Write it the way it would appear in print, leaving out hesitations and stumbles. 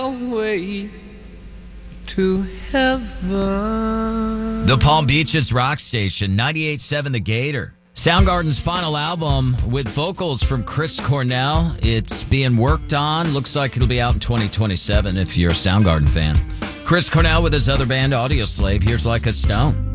way to heaven. The Palm Beaches Rock Station, 98.7 The Gator. Soundgarden's final album with vocals from Chris Cornell. It's being worked on. Looks like it'll be out in 2027 if you're a Soundgarden fan. Chris Cornell with his other band, Audioslave. Here's Like a Stone.